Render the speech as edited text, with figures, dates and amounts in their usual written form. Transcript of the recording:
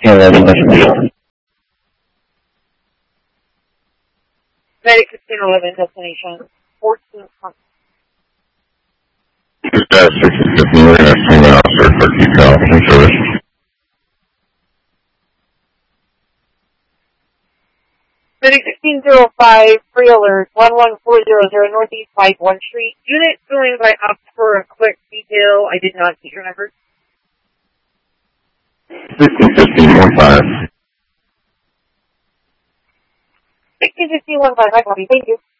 Yeah, that's much. Medic 1611, destination 14. 650, we're going to assume an officer for decal in service. Medic 1605, free alert, 11400 Northeast 51 Street. Unit going by up for a quick detail. I did not get your number. 1615, 15. 1615, 15, I copy. Thank you.